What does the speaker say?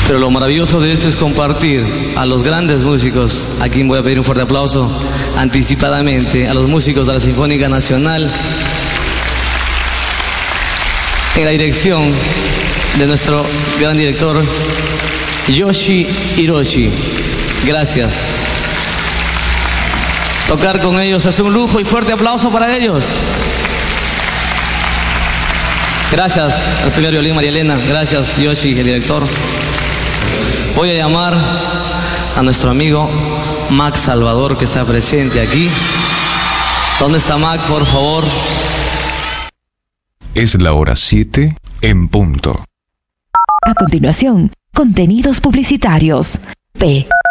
Pero lo maravilloso de esto es compartir a los grandes músicos, a quien voy a pedir un fuerte aplauso anticipadamente, a los músicos de la Sinfónica Nacional, en la dirección de nuestro gran director, Yoshi Hiroshi. Gracias. Tocar con ellos es un lujo y fuerte aplauso para ellos. Gracias al primer violín, María Elena. Gracias, Yoshi, el director. Voy a llamar a nuestro amigo Max Salvador, que está presente aquí. ¿Dónde está Max, por favor? Es la hora 7 en punto. A continuación, contenidos publicitarios. P.